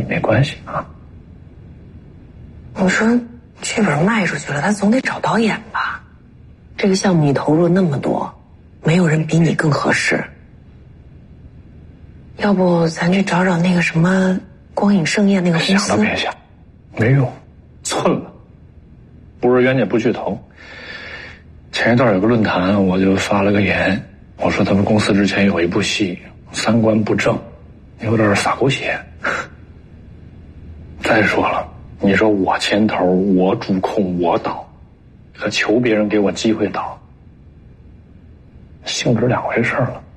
没关系啊。 我说剧本卖出去了，他总得找导演吧？这个项目你投入那么多，没有人比你更合适。要不咱去找找那个什么光影盛宴那个公司？ 想都别想，没用，寸了。不是冤家不聚头。前一段有个论坛，我就发了个言，我说他们公司之前有一部戏三观不正，有点撒狗血。再说了，你说我牵头，我主控，我导，和求别人给我机会导，性质两回事了。